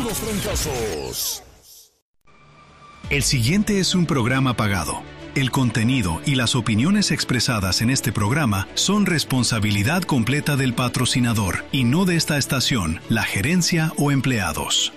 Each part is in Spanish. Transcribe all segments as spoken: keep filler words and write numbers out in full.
los trancazos. El siguiente es un programa pagado. El contenido y las opiniones expresadas en este programa son responsabilidad completa del patrocinador y no de esta estación, la gerencia o empleados.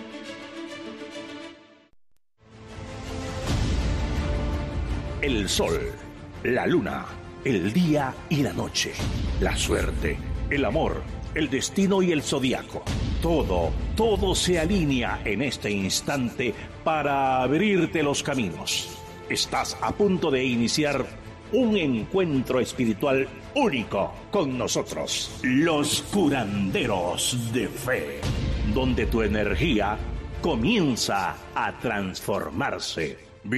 El sol, la luna, el día y la noche, la suerte, el amor, el destino y el zodiaco. Todo, todo se alinea en este instante para abrirte los caminos. Estás a punto de iniciar un encuentro espiritual único con nosotros, los curanderos de fe, donde tu energía comienza a transformarse.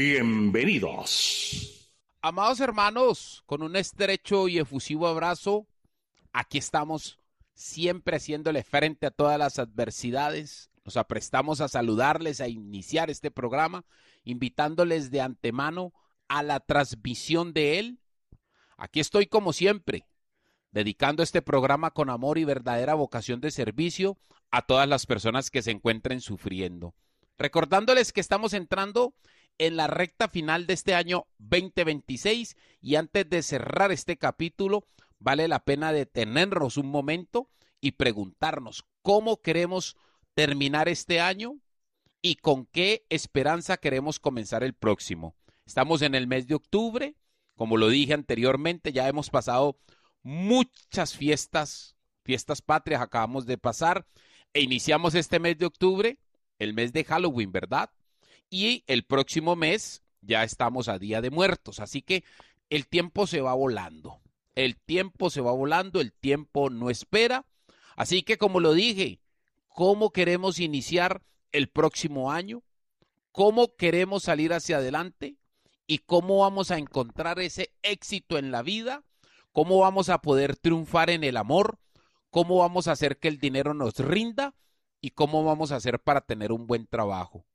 Bienvenidos. Amados hermanos, con un estrecho y efusivo abrazo, aquí estamos siempre haciéndole frente a todas las adversidades. Nos aprestamos a saludarles, a iniciar este programa, invitándoles de antemano a la transmisión de él. Aquí estoy como siempre, dedicando este programa con amor y verdadera vocación de servicio a todas las personas que se encuentren sufriendo. Recordándoles que estamos entrando en la recta final de este año veinte veintiséis y antes de cerrar este capítulo, vale la pena detenernos un momento y preguntarnos cómo queremos terminar este año y con qué esperanza queremos comenzar el próximo. Estamos en el mes de octubre, como lo dije anteriormente, ya hemos pasado muchas fiestas, fiestas patrias acabamos de pasar e iniciamos este mes de octubre, el mes de Halloween, ¿verdad? Y el próximo mes ya estamos a Día de Muertos, así que el tiempo se va volando, el tiempo se va volando, el tiempo no espera, así que como lo dije, ¿cómo queremos iniciar el próximo año? ¿Cómo queremos salir hacia adelante? ¿Y cómo vamos a encontrar ese éxito en la vida? ¿Cómo vamos a poder triunfar en el amor? ¿Cómo vamos a hacer que el dinero nos rinda? ¿Y cómo vamos a hacer para tener un buen trabajo?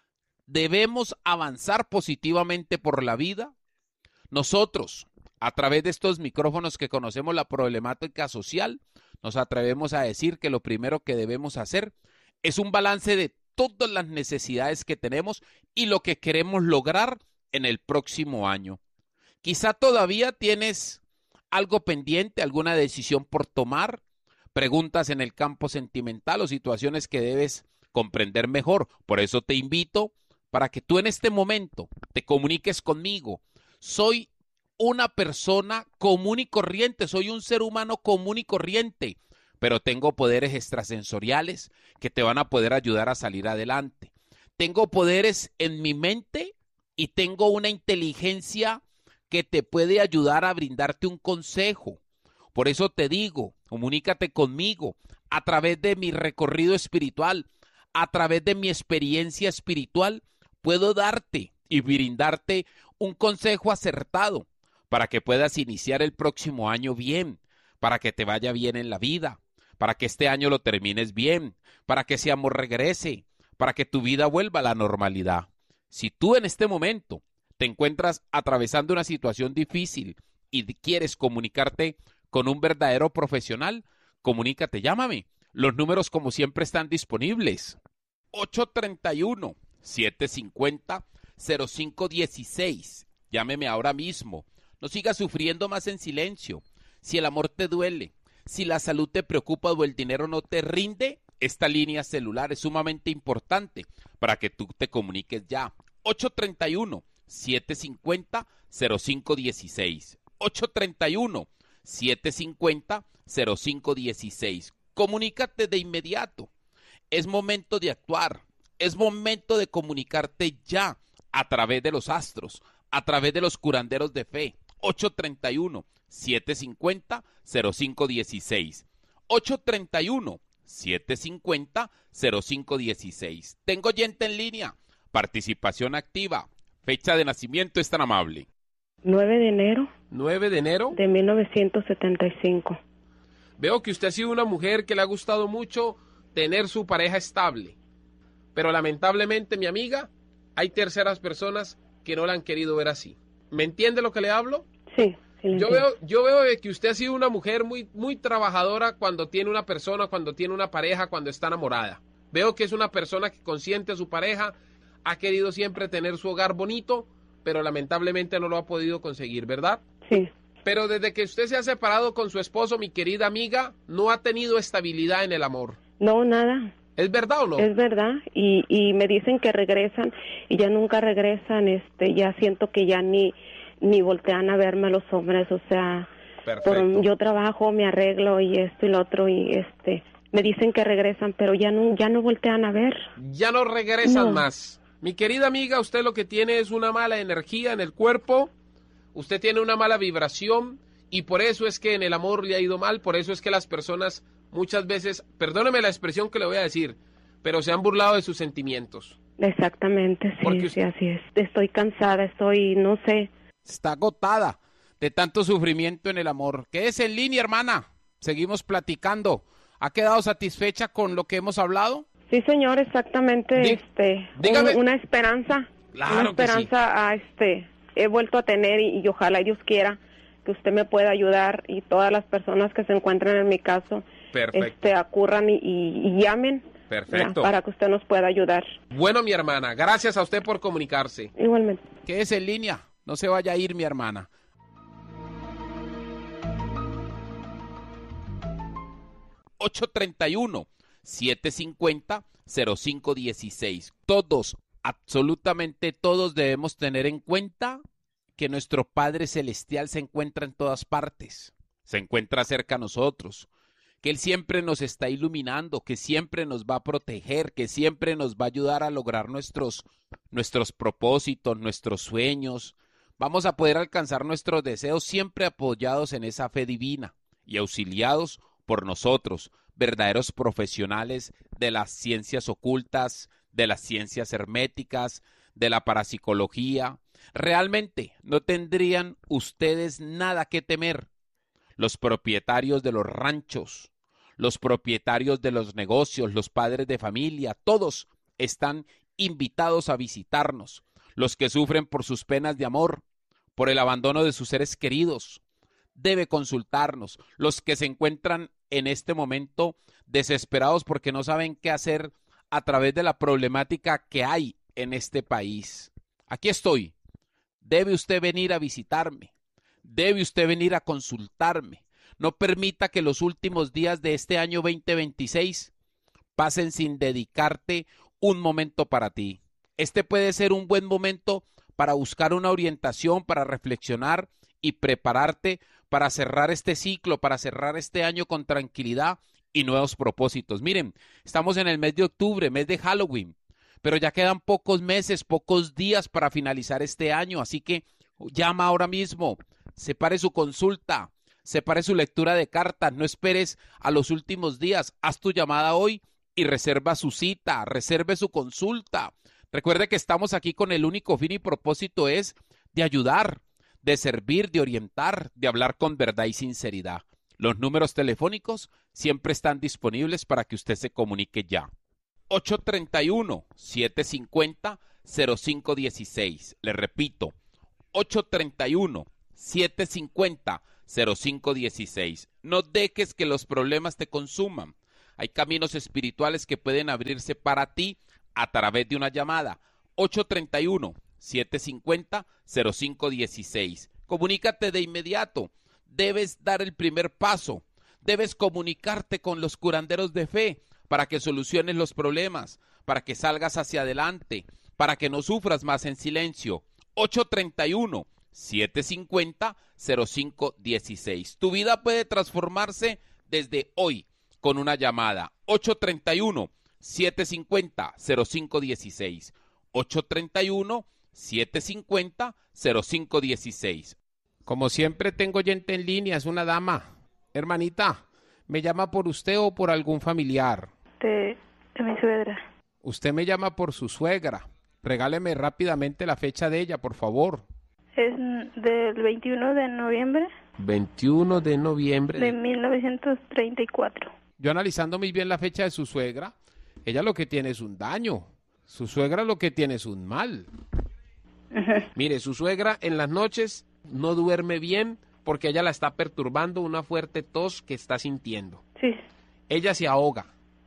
Debemos avanzar positivamente por la vida. Nosotros, a través de estos micrófonos que conocemos la problemática social, nos atrevemos a decir que lo primero que debemos hacer es un balance de todas las necesidades que tenemos y lo que queremos lograr en el próximo año. Quizá todavía tienes algo pendiente, alguna decisión por tomar, preguntas en el campo sentimental o situaciones que debes comprender mejor. Por eso te invito para que tú en este momento te comuniques conmigo. Soy una persona común y corriente, soy un ser humano común y corriente, pero tengo poderes extrasensoriales que te van a poder ayudar a salir adelante. Tengo poderes en mi mente y tengo una inteligencia que te puede ayudar a brindarte un consejo. Por eso te digo, comunícate conmigo a través de mi recorrido espiritual, a través de mi experiencia espiritual, puedo darte y brindarte un consejo acertado para que puedas iniciar el próximo año bien, para que te vaya bien en la vida, para que este año lo termines bien, para que ese amor regrese, para que tu vida vuelva a la normalidad. Si tú en este momento te encuentras atravesando una situación difícil y quieres comunicarte con un verdadero profesional, comunícate, llámame. Los números como siempre están disponibles. ocho tres uno, siete cinco cero, cero cinco uno seis. Llámeme ahora mismo. No sigas sufriendo más en silencio. Si el amor te duele, si la salud te preocupa o el dinero no te rinde, esta línea celular es sumamente importante para que tú te comuniques ya. ocho tres uno, siete cinco cero, cero cinco uno seis. ocho tres uno, siete cinco cero, cero cinco uno seis. Comunícate de inmediato. Es momento de actuar. Es momento de comunicarte ya a través de los astros, a través de los curanderos de fe. ocho tres uno, siete cinco cero, cero cinco uno seis. ocho tres uno, siete cinco cero, cero cinco uno seis. Tengo oyente en línea. Participación activa. Fecha de nacimiento es tan amable. nueve de enero. ¿nueve de enero? De mil novecientos setenta y cinco. Veo que usted ha sido una mujer que le ha gustado mucho tener su pareja estable. Pero lamentablemente, mi amiga, hay terceras personas que no la han querido ver así. ¿Me entiende lo que le hablo? Sí, sí le Yo entiendo. veo, yo veo que usted ha sido una mujer muy, muy trabajadora cuando tiene una persona, cuando tiene una pareja, cuando está enamorada. Veo que es una persona que consiente a su pareja, ha querido siempre tener su hogar bonito, pero lamentablemente no lo ha podido conseguir, ¿verdad? Sí. Pero desde que usted se ha separado con su esposo, mi querida amiga, no ha tenido estabilidad en el amor. No, nada. ¿Es verdad o no? Es verdad. Y, y me dicen que regresan y ya nunca regresan. Este, ya siento que ya ni, ni voltean a verme a los hombres. O sea, por, yo trabajo, me arreglo y esto y lo otro y este, me dicen que regresan, pero ya no, ya no voltean a ver. Ya no regresan No. más. Mi querida amiga, usted lo que tiene es una mala energía en el cuerpo. Usted tiene una mala vibración y por eso es que en el amor le ha ido mal, por eso es que las personas muchas veces, perdóneme la expresión que le voy a decir, pero se han burlado de sus sentimientos. Exactamente, sí, Porque sí, así es. Estoy cansada, estoy, no sé. Está agotada de tanto sufrimiento en el amor. Quédese en línea, hermana. Seguimos platicando. ¿Ha quedado satisfecha con lo que hemos hablado? Sí, señor, exactamente, Dí- este, dígame. un- una esperanza, Claro una que esperanza a este, he vuelto a tener y, y ojalá Dios quiera que usted me pueda ayudar y todas las personas que se encuentran en mi caso, Perfecto. este, acurran y, y- y llamen, Perfecto. ya, para que usted nos pueda ayudar. Bueno, mi hermana, gracias a usted por comunicarse. Igualmente. Quédese en línea. No se vaya a ir, mi hermana. ocho treinta y uno, siete cincuenta, cero cinco dieciséis. Todos, absolutamente todos debemos tener en cuenta que nuestro Padre Celestial se encuentra en todas partes. Se encuentra cerca a nosotros. Que Él siempre nos está iluminando, que siempre nos va a proteger, que siempre nos va a ayudar a lograr nuestros, nuestros propósitos, nuestros sueños. Vamos a poder alcanzar nuestros deseos siempre apoyados en esa fe divina y auxiliados por nosotros, verdaderos profesionales de las ciencias ocultas, de las ciencias herméticas, de la parapsicología. Realmente no tendrían ustedes nada que temer. Los propietarios de los ranchos, los propietarios de los negocios, los padres de familia, todos están invitados a visitarnos. Los que sufren por sus penas de amor, por el abandono de sus seres queridos, debe consultarnos. Los que se encuentran en este momento desesperados porque no saben qué hacer a través de la problemática que hay en este país. Aquí estoy. Debe usted venir a visitarme. Debe usted venir a consultarme. No permita que los últimos días de este año veinte veintiséis pasen sin dedicarte un momento para ti. Este puede ser un buen momento para buscar una orientación, para reflexionar y prepararte para cerrar este ciclo, para cerrar este año con tranquilidad y nuevos propósitos. Miren, estamos en el mes de octubre, mes de Halloween, pero ya quedan pocos meses, pocos días para finalizar este año, así que llama ahora mismo, separe su consulta, separe su lectura de cartas, no esperes a los últimos días, haz tu llamada hoy y reserva su cita, reserve su consulta. Recuerde que estamos aquí con el único fin y propósito es de ayudar, de servir, de orientar, de hablar con verdad y sinceridad. Los números telefónicos siempre están disponibles para que usted se comunique ya. ocho treinta y uno, siete cincuenta, cero cinco dieciséis. Le repito, ocho treinta y uno, siete cincuenta, cero cinco dieciséis. No dejes que los problemas te consuman. Hay caminos espirituales que pueden abrirse para ti a través de una llamada. ocho treinta y uno, siete cincuenta, cero cinco dieciséis. Comunícate de inmediato. Debes dar el primer paso. Debes comunicarte con los curanderos de fe para que soluciones los problemas, para que salgas hacia adelante, para que no sufras más en silencio. ocho treinta y uno, siete cincuenta, cero cinco dieciséis. Tu vida puede transformarse desde hoy con una llamada. ocho treinta y uno, siete cincuenta, cero cinco dieciséis. ocho treinta y uno, siete cincuenta, cero cinco dieciséis. Como siempre tengo gente en línea, es una dama. Hermanita, ¿me llama por usted o por algún familiar? De, de mi suegra. Usted me llama por su suegra. Regáleme rápidamente la fecha de ella, por favor. Es del veintiuno de noviembre veintiuno de noviembre. de mil novecientos treinta y cuatro. Yo analizando muy bien la fecha de su suegra, ella lo que tiene es un daño. Su suegra lo que tiene es un mal. Ajá. Mire, su suegra en las noches no duerme bien porque ella la está perturbando una fuerte tos que está sintiendo. Sí, Ella se ahoga.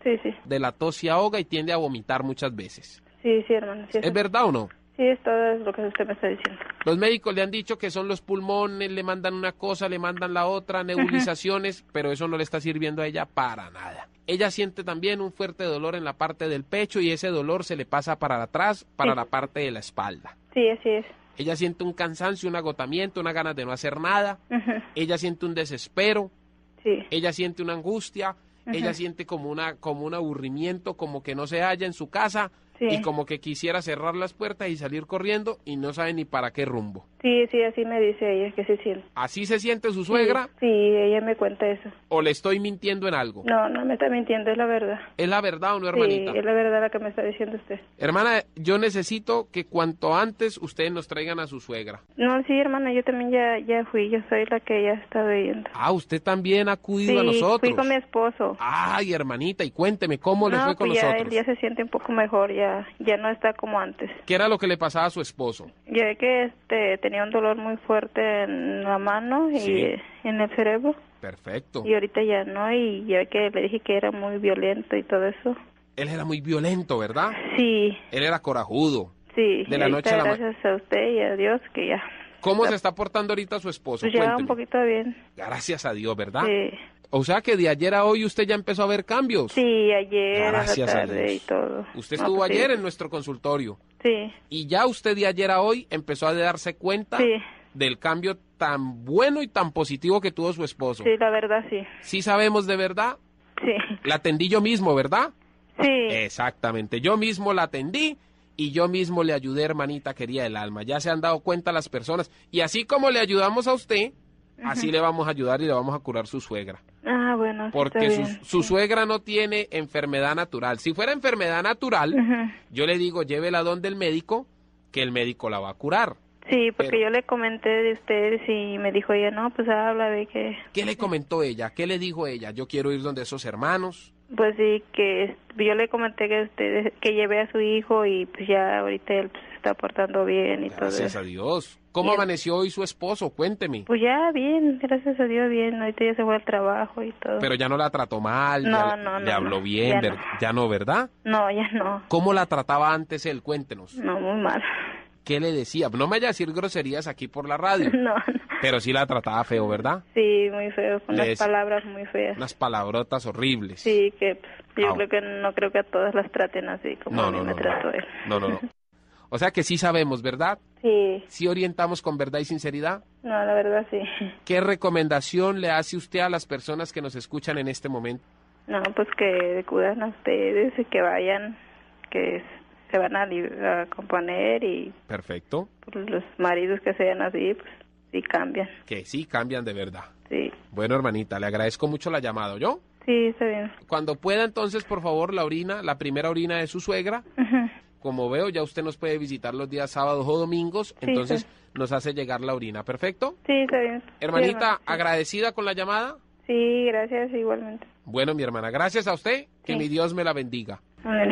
Sí, sí. De la tos se ahoga y tiende a vomitar muchas veces. Sí, sí, hermano. Sí, ¿Es verdad o no? Sí, es todo lo que usted me está diciendo. Los médicos le han dicho que son los pulmones, le mandan una cosa, le mandan la otra, nebulizaciones, uh-huh. pero eso no le está sirviendo a ella para nada. Ella siente también un fuerte dolor en la parte del pecho y ese dolor se le pasa para atrás, para sí. la parte de la espalda. Sí, así es. Ella siente un cansancio, un agotamiento, una ganas de no hacer nada. Uh-huh. Ella siente un desespero. Sí. Ella siente una angustia. Uh-huh. Ella siente como una como un aburrimiento, como que no se halla en su casa. Sí. Y como que quisiera cerrar las puertas y salir corriendo y no sabe ni para qué rumbo. Sí, sí, así me dice ella que se siente. ¿Así se siente su suegra? Sí, sí, ella me cuenta eso. ¿O le estoy mintiendo en algo? No, no me está mintiendo, es la verdad. ¿Es la verdad o no, hermanita? Sí, es la verdad la que me está diciendo usted. Hermana, yo necesito que cuanto antes ustedes nos traigan a su suegra. No, sí, hermana, yo también ya, ya fui, yo soy la que ya está viendo. Ah, usted también ha acudido sí, a nosotros. Fui con mi esposo. Ay, hermanita, y cuénteme, ¿cómo le no, fue con pues ya, nosotros? Ya él ya se siente un poco mejor, ya, ya no está como antes. ¿Qué era lo que le pasaba a su esposo? Ya ve que este, tenía un dolor muy fuerte en la mano y sí. en el cerebro. Perfecto. Y ahorita ya no, y ya ve que le dije que era muy violento y todo eso. Él era muy violento, ¿verdad? Sí. Él era corajudo. Sí. De la noche a la mañana. Gracias a usted y a Dios que ya. ¿Cómo se está portando ahorita su esposo? Pues ya Cuénteme. un poquito bien. Gracias a Dios, ¿verdad? Sí. O sea que de ayer a hoy usted ya empezó a ver cambios. Sí, ayer Gracias a la tarde a Dios. y todo. Usted no, estuvo pues, ayer sí. en nuestro consultorio. Sí. Y ya usted de ayer a hoy empezó a darse cuenta sí. del cambio tan bueno y tan positivo que tuvo su esposo. Sí, la verdad sí. ¿Sí sabemos de verdad? Sí. La atendí yo mismo, ¿verdad? Sí. Exactamente, yo mismo la atendí y yo mismo le ayudé, hermanita querida del alma. Ya se han dado cuenta las personas. Y así como le ayudamos a usted, uh-huh. así le vamos a ayudar y le vamos a curar su suegra. Ah, bueno. Porque está su, bien, su sí. suegra no tiene enfermedad natural. Si fuera enfermedad natural, uh-huh. yo le digo, llévela donde el médico, que el médico la va a curar. Sí, porque Pero, yo le comenté de ustedes y me dijo ella, no, pues habla de que... ¿qué le comentó ella? ¿Qué le dijo ella? Yo quiero ir donde esos hermanos. Pues sí, que yo le comenté que usted, que llevé a su hijo y pues ya ahorita él pues, se está portando bien y Gracias todo eso. Gracias a Dios. ¿Cómo Bien. amaneció hoy su esposo? Cuénteme. Pues ya bien, gracias a Dios bien, ahorita ya se fue al trabajo y todo. Pero ya no la trató mal, No, ya no, le no, habló no, bien, ya ver- no. ya no, ¿verdad? No, ya no, ¿Cómo la trataba antes él? Cuéntenos. no, muy mal. ¿Qué le decía? No me vaya a decir groserías aquí por la radio, No, no. pero sí la trataba feo, ¿verdad? Sí, muy feo, con Le unas des- palabras muy feas. Unas palabrotas horribles. Sí, que pues, yo Ah. creo que no creo que a todas las traten así como No, a mí no, me no, trató no. él. No, no, no. O sea que sí sabemos, ¿verdad? Sí, Sí orientamos con verdad y sinceridad. no, la verdad sí. ¿Qué recomendación le hace usted a las personas que nos escuchan en este momento? No, pues que cuidan a ustedes y que vayan, que se van a, li- a componer y Perfecto. pues, los maridos que sean así, pues sí cambian. Que sí cambian de verdad. Sí, Bueno, hermanita, le agradezco mucho la llamada, ¿yo? sí, está bien. Cuando pueda, entonces, por favor, la orina, la primera orina de su suegra. Ujú. Como veo, ya usted nos puede visitar los días sábados o domingos, entonces sí. nos hace llegar la orina. ¿Perfecto? Sí, está bien. Sí, Hermanita, hermano, sí. agradecida con la llamada. Sí, gracias igualmente. Bueno, mi hermana, gracias a usted, que Sí. mi Dios me la bendiga. Ándale.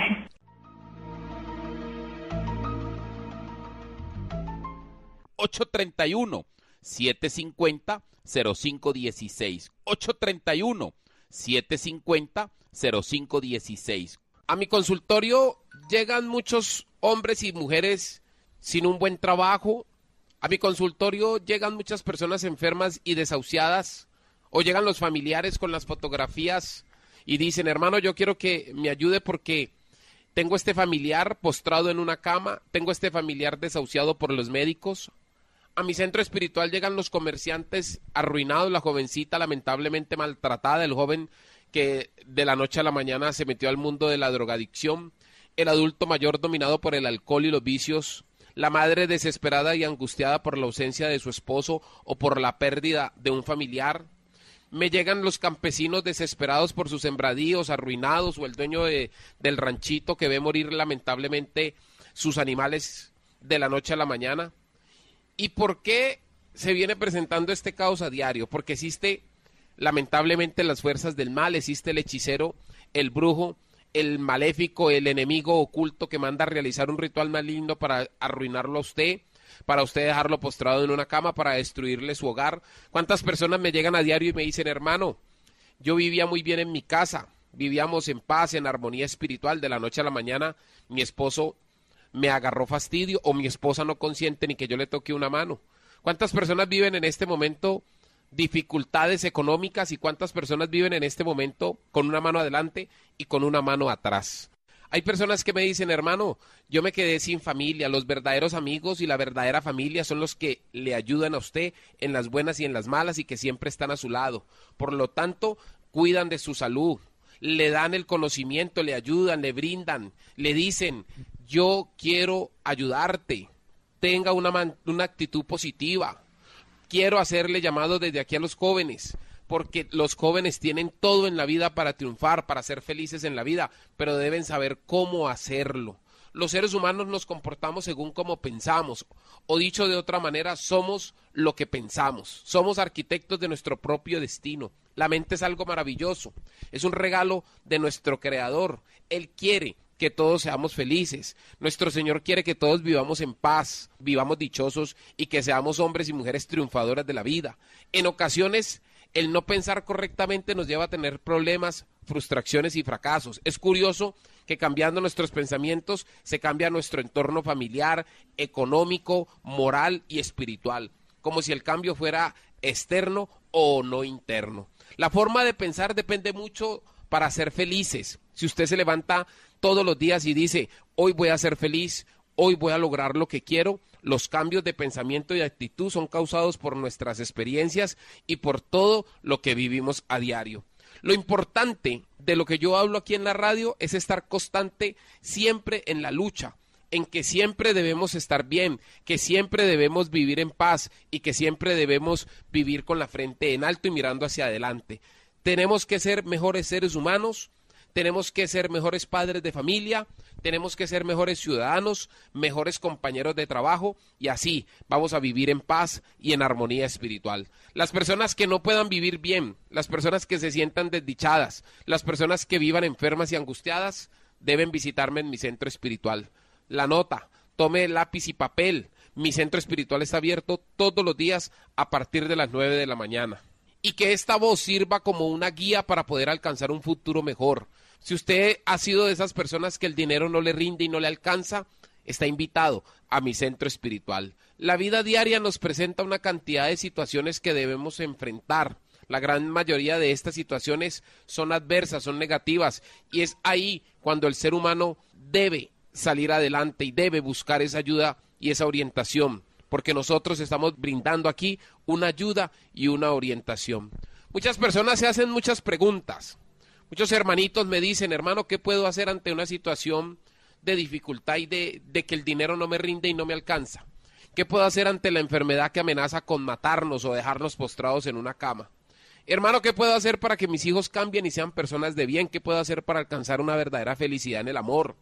ocho treinta y uno, siete cincuenta, cero cinco dieciséis. ocho treinta y uno, siete cincuenta, cero cinco dieciséis. A mi consultorio llegan muchos hombres y mujeres sin un buen trabajo. A mi consultorio llegan muchas personas enfermas y desahuciadas. O llegan los familiares con las fotografías y dicen, hermano, yo quiero que me ayude porque tengo este familiar postrado en una cama, tengo este familiar desahuciado por los médicos. A mi centro espiritual llegan los comerciantes arruinados, la jovencita lamentablemente maltratada, el joven que de la noche a la mañana se metió al mundo de la drogadicción, el adulto mayor dominado por el alcohol y los vicios, la madre desesperada y angustiada por la ausencia de su esposo o por la pérdida de un familiar. Me llegan los campesinos desesperados por sus sembradíos arruinados o el dueño de, del ranchito que ve morir lamentablemente sus animales de la noche a la mañana. ¿Y por qué se viene presentando este caos a diario? Porque existe lamentablemente las fuerzas del mal, existe el hechicero, el brujo, el maléfico, el enemigo oculto que manda a realizar un ritual maligno para arruinarlo a usted, para usted dejarlo postrado en una cama, para destruirle su hogar. ¿Cuántas personas me llegan a diario y me dicen, hermano, yo vivía muy bien en mi casa, vivíamos en paz, en armonía espiritual, de la noche a la mañana mi esposo me agarró fastidio o mi esposa no consiente ni que yo le toque una mano. ¿Cuántas personas viven en este momento dificultades económicas y cuántas personas viven en este momento con una mano adelante y con una mano atrás? Hay personas que me dicen, hermano, yo me quedé sin familia. Los verdaderos amigos y la verdadera familia son los que le ayudan a usted en las buenas y en las malas y que siempre están a su lado. Por lo tanto, cuidan de su salud, le dan el conocimiento, le ayudan, le brindan, le dicen, yo quiero ayudarte, tenga una, man- una actitud positiva. Quiero hacerle llamado desde aquí a los jóvenes, porque los jóvenes tienen todo en la vida para triunfar, para ser felices en la vida, pero deben saber cómo hacerlo. Los seres humanos nos comportamos según cómo pensamos, o dicho de otra manera, somos lo que pensamos. Somos arquitectos de nuestro propio destino. La mente es algo maravilloso, es un regalo de nuestro Creador. Él quiere que todos seamos felices. Nuestro Señor quiere que todos vivamos en paz, vivamos dichosos y que seamos hombres y mujeres triunfadoras de la vida. En ocasiones, el no pensar correctamente nos lleva a tener problemas, frustraciones y fracasos. Es curioso que cambiando nuestros pensamientos se cambia nuestro entorno familiar, económico, moral y espiritual, como si el cambio fuera externo o no interno. La forma de pensar depende mucho para ser felices. Si usted se levanta todos los días y dice, hoy voy a ser feliz, hoy voy a lograr lo que quiero, los cambios de pensamiento y actitud son causados por nuestras experiencias y por todo lo que vivimos a diario. Lo importante de lo que yo hablo aquí en la radio es estar constante siempre en la lucha, en que siempre debemos estar bien, que siempre debemos vivir en paz y que siempre debemos vivir con la frente en alto y mirando hacia adelante. Tenemos que ser mejores seres humanos, tenemos que ser mejores padres de familia, tenemos que ser mejores ciudadanos, mejores compañeros de trabajo y así vamos a vivir en paz y en armonía espiritual. Las personas que no puedan vivir bien, las personas que se sientan desdichadas, las personas que vivan enfermas y angustiadas, deben visitarme en mi centro espiritual. La nota, tome lápiz y papel, mi centro espiritual está abierto todos los días a partir de las nueve de la mañana. Y que esta voz sirva como una guía para poder alcanzar un futuro mejor. Si usted ha sido de esas personas que el dinero no le rinde y no le alcanza, está invitado a mi centro espiritual. La vida diaria nos presenta una cantidad de situaciones que debemos enfrentar. La gran mayoría de estas situaciones son adversas, son negativas, y es ahí cuando el ser humano debe salir adelante y debe buscar esa ayuda y esa orientación, porque nosotros estamos brindando aquí una ayuda y una orientación. Muchas personas se hacen muchas preguntas. Muchos hermanitos me dicen, hermano, ¿qué puedo hacer ante una situación de dificultad y de, de que el dinero no me rinde y no me alcanza? ¿Qué puedo hacer ante la enfermedad que amenaza con matarnos o dejarnos postrados en una cama? Hermano, ¿qué puedo hacer para que mis hijos cambien y sean personas de bien? ¿Qué puedo hacer para alcanzar una verdadera felicidad en el amor?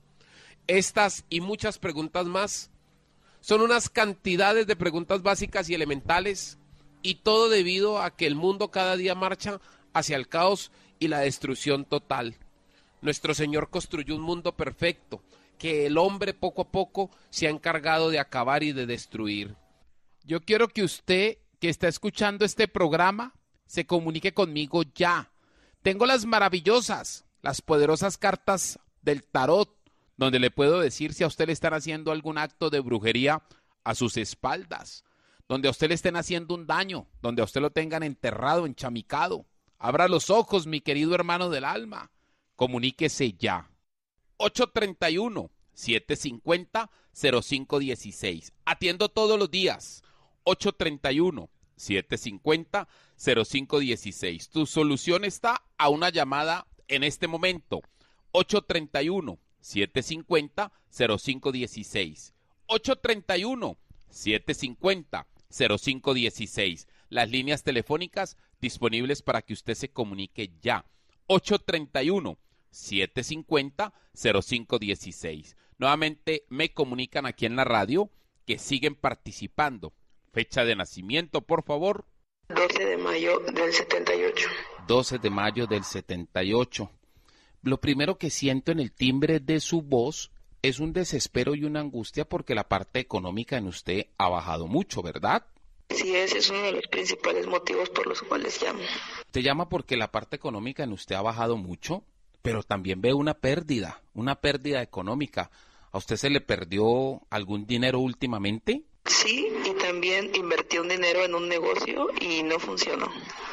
Estas y muchas preguntas más son unas cantidades de preguntas básicas y elementales, y todo debido a que el mundo cada día marcha hacia el caos y la destrucción total. Nuestro Señor construyó un mundo perfecto que el hombre poco a poco se ha encargado de acabar y de destruir. Yo quiero que usted que está escuchando este programa se comunique conmigo ya. Tengo las maravillosas, las poderosas cartas del tarot, donde le puedo decir si a usted le están haciendo algún acto de brujería a sus espaldas, donde a usted le estén haciendo un daño, donde a usted lo tengan enterrado, enchamicado. Abra los ojos, mi querido hermano del alma. Comuníquese ya. ocho tres uno, siete cinco cero, cero cinco uno seis. Atiendo todos los días. ocho tres uno, siete cinco cero, cero cinco uno seis. Tu solución está a una llamada en este momento. ocho tres uno, siete cinco cero, cero cinco uno seis. ocho tres uno, siete cinco cero, cero cinco uno seis. Las líneas telefónicas disponibles para que usted se comunique ya. ocho tres uno, siete cinco cero, cero cinco uno seis. Nuevamente me comunican aquí en la radio que siguen participando. Fecha de nacimiento, por favor. doce de mayo del setenta y ocho. doce de mayo del setenta y ocho. Lo primero que siento en el timbre de su voz es un desespero y una angustia porque la parte económica en usted ha bajado mucho, ¿verdad? Sí, ese es uno de los principales motivos por los cuales llamo. ¿Te llama porque la parte económica en usted ha bajado mucho? pero también veo una pérdida, una pérdida económica. ¿A usted se le perdió algún dinero últimamente? Sí, y también invertí un dinero en un negocio y no funcionó.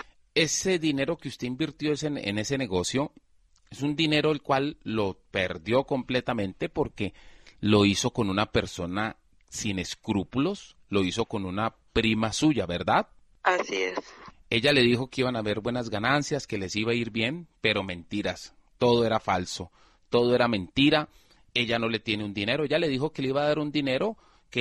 Ese dinero que usted invirtió en, en ese negocio es un dinero el cual lo perdió completamente porque lo hizo con una persona sin escrúpulos, lo hizo con una prima suya, ¿verdad? Así es. Ella le dijo que iban a haber buenas ganancias, que les iba a ir bien, pero mentiras, todo era falso, todo era mentira. Ella no le tiene un dinero, ella le dijo que le iba a dar un dinero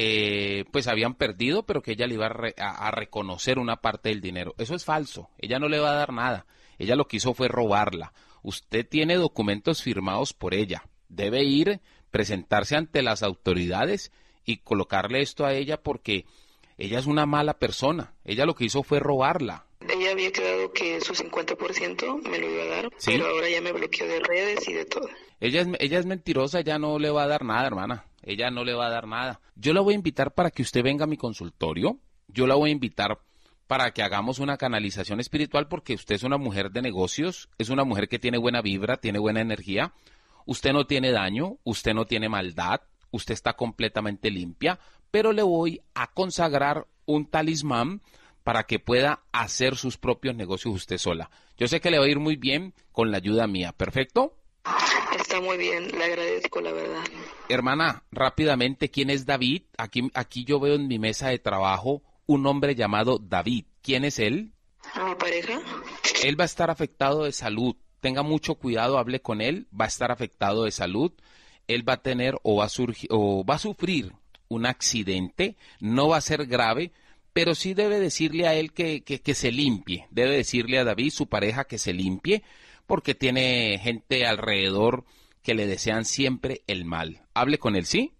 que pues habían perdido, pero que ella le iba a, re, a, a reconocer una parte del dinero. Eso es falso, ella no le va a dar nada, ella lo que hizo fue robarla. Usted tiene documentos firmados por ella, debe ir, presentarse ante las autoridades y colocarle esto a ella porque ella es una mala persona, ella lo que hizo fue robarla. Ella había quedado que su cincuenta por ciento me lo iba a dar, ¿sí? Pero ahora ya me bloqueó de redes y de todo. Ella es, ella es mentirosa, ella no le va a dar nada, hermana. Ella no le va a dar nada. Yo la voy a invitar para que usted venga a mi consultorio. Yo la voy a invitar para que hagamos una canalización espiritual porque usted es una mujer de negocios, es una mujer que tiene buena vibra, tiene buena energía. Usted no tiene daño, usted no tiene maldad, usted está completamente limpia, pero le voy a consagrar un talismán para que pueda hacer sus propios negocios usted sola. Yo sé que le va a ir muy bien con la ayuda mía. ¿Perfecto? Está muy bien, le agradezco, la verdad. Hermana, rápidamente, ¿quién es David? Aquí, aquí yo veo en mi mesa de trabajo un hombre llamado David. ¿Quién es él? ¿Mi pareja? Él va a estar afectado de salud. Tenga mucho cuidado, hable con él. Va a estar afectado de salud. Él va a tener o va a, surgir, o va a sufrir un accidente. No va a ser grave, pero sí debe decirle a él que, que, que se limpie. Debe decirle a David, su pareja, que se limpie, porque tiene gente alrededor que le desean siempre el mal. Hable con él, ¿sí?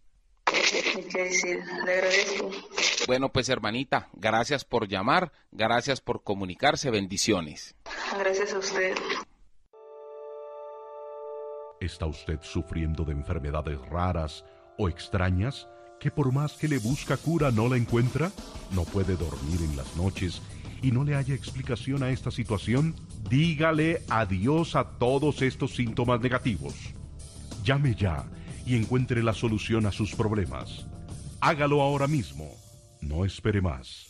Ok, sí, le agradezco. Bueno, pues hermanita, gracias por llamar, gracias por comunicarse, bendiciones. Gracias a usted. ¿Está usted sufriendo de enfermedades raras o extrañas que por más que le busca cura no la encuentra? ¿No puede dormir en las noches y no le haya explicación a esta situación? Dígale adiós a todos estos síntomas negativos. Llame ya y encuentre la solución a sus problemas. Hágalo ahora mismo. No espere más.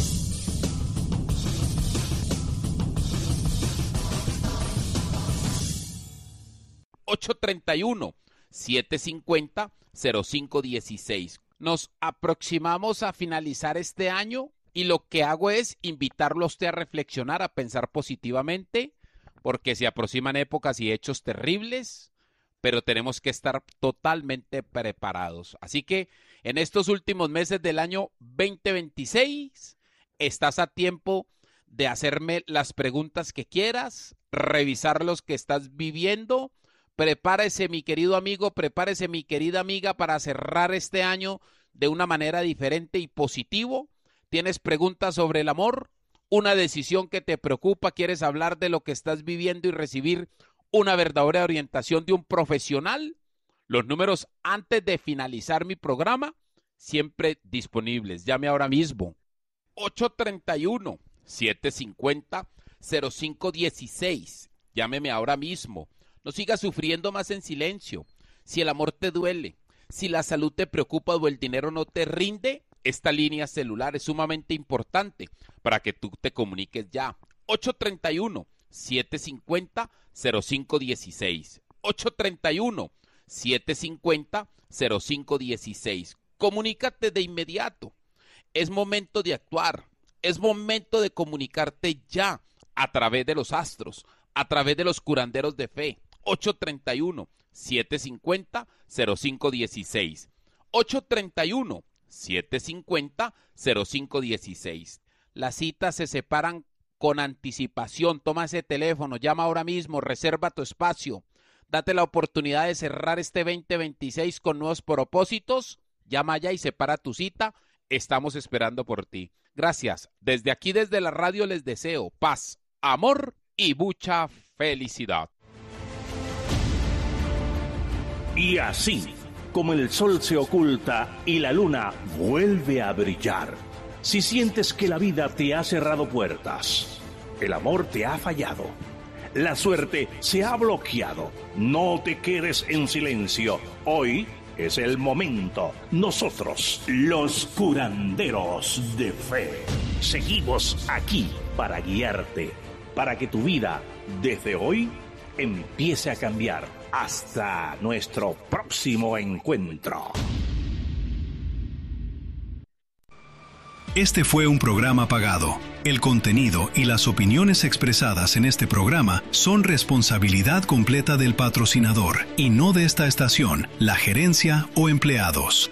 ocho treinta y uno, siete cincuenta, cero cinco dieciséis. Nos aproximamos a finalizar este año y lo que hago es invitarlo a usted a reflexionar, a pensar positivamente, porque se aproximan épocas y hechos terribles, pero tenemos que estar totalmente preparados. Así que en estos últimos meses del año veinte veintiséis estás a tiempo de hacerme las preguntas que quieras, revisar los que estás viviendo. Prepárese, mi querido amigo, prepárese, mi querida amiga, para cerrar este año de una manera diferente y positivo. ¿Tienes preguntas sobre el amor? ¿Una decisión que te preocupa? ¿Quieres hablar de lo que estás viviendo y recibir una verdadera orientación de un profesional? Los números antes de finalizar mi programa, siempre disponibles. Llame ahora mismo. ocho treinta y uno, siete cincuenta, cero cinco dieciséis. Llámeme ahora mismo. No sigas sufriendo más en silencio. Si el amor te duele, si la salud te preocupa o el dinero no te rinde, esta línea celular es sumamente importante para que tú te comuniques ya. ocho treinta y uno, siete cincuenta, cero cinco dieciséis. ocho treinta y uno, siete cincuenta, cero cinco dieciséis. Comunícate de inmediato. Es momento de actuar. Es momento de comunicarte ya a través de los astros, a través de los curanderos de fe. ocho treinta y uno, siete cincuenta, cero cinco dieciséis. ocho treinta y uno, siete cincuenta, cero cinco dieciséis. Las citas se separan con anticipación. Toma ese teléfono, llama ahora mismo, reserva tu espacio. Date la oportunidad de cerrar este veinte veintiséis con nuevos propósitos. Llama ya y separa tu cita. Estamos esperando por ti. Gracias. Desde aquí, desde la radio, les deseo paz, amor y mucha felicidad. Y así, como el sol se oculta y la luna vuelve a brillar, si sientes que la vida te ha cerrado puertas, el amor te ha fallado, La suerte se ha bloqueado. No te quedes en silencio. Hoy es el momento. Nosotros, los curanderos de fe, seguimos aquí para guiarte, para que tu vida desde hoy empiece a cambiar. Hasta nuestro próximo encuentro. Este fue un programa pagado. El contenido y las opiniones expresadas en este programa son responsabilidad completa del patrocinador y no de esta estación, la gerencia o empleados.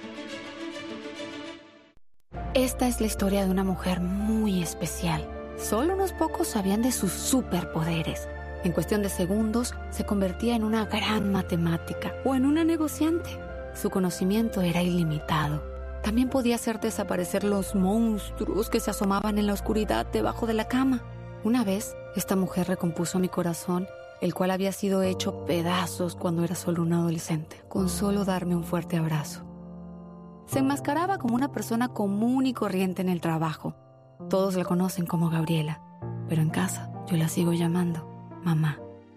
Esta es la historia de una mujer muy especial. Solo unos pocos sabían de sus superpoderes. En cuestión de segundos, se convertía en una gran matemática o en una negociante. Su conocimiento era ilimitado. También podía hacer desaparecer los monstruos que se asomaban en la oscuridad debajo de la cama. Una vez, esta mujer recompuso mi corazón, el cual había sido hecho pedazos cuando era solo un adolescente, con solo darme un fuerte abrazo. Se enmascaraba como una persona común y corriente en el trabajo. Todos la conocen como Gabriela, pero en casa yo la sigo llamando mamá.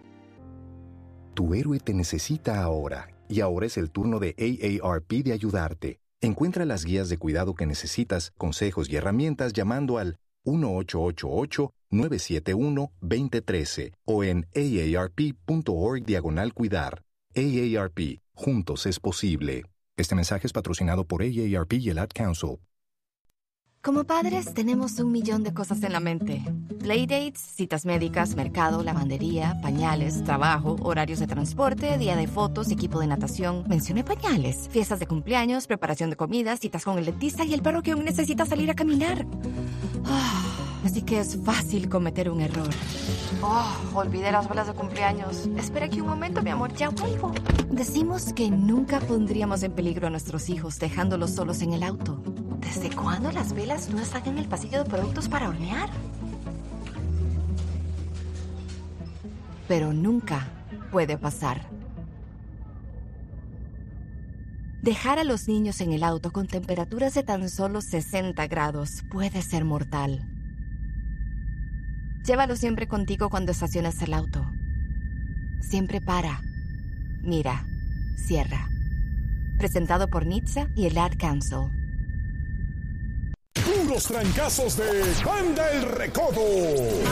Tu héroe te necesita ahora, y ahora es el turno de A A R P de ayudarte. Encuentra las guías de cuidado que necesitas, consejos y herramientas llamando al uno ocho ocho ocho, nueve siete uno, dos cero uno tres o en aarp.org diagonal cuidar. A A R P, juntos es posible. Este mensaje es patrocinado por A A R P y el Ad Council. Como padres tenemos un millón de cosas en la mente. Playdates, citas médicas, mercado, lavandería, pañales, trabajo, horarios de transporte, día de fotos, equipo de natación. Mencioné pañales. Fiestas de cumpleaños, preparación de comidas, citas con el dentista y el perro que aún necesita salir a caminar. Oh, así que es fácil cometer un error. Oh, olvidé las velas de cumpleaños. Espera aquí un momento, mi amor, ya vuelvo. Decimos que nunca pondríamos en peligro a nuestros hijos dejándolos solos en el auto. ¿Desde cuándo las velas no están en el pasillo de productos para hornear? Pero nunca puede pasar. Dejar a los niños en el auto con temperaturas de tan solo sesenta grados puede ser mortal. Llévalo siempre contigo cuando estaciones el auto. Siempre para, mira, cierra. Presentado por N H T S A y el Ad Council. Puros trancazos de Banda El Recodo.